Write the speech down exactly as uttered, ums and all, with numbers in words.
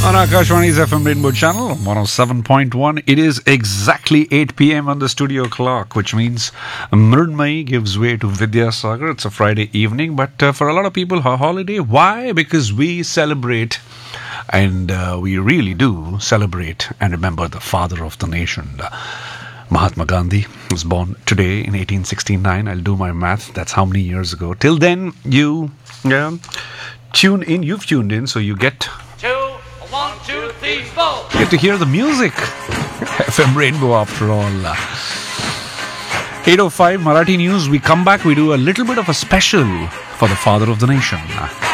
On Akashvani's F M Rainbow Channel, one oh seven point one, it is exactly eight p.m. on the studio clock, which means Mridmai gives way to Vidyasagar. It's a Friday evening, but uh, for a lot of people, a holiday. Why? Because we celebrate, and uh, we really do celebrate and remember the father of the nation. Uh, Mahatma Gandhi was born today in eighteen sixty-nine. I'll do my math. That's how many years ago. Till then, you yeah, tune in. You've tuned in, so you get... Two, one, two, three, four. Get to hear the music. F M Rainbow, after all. eight oh five Marathi News. We come back. We do a little bit of a special for the father of the nation.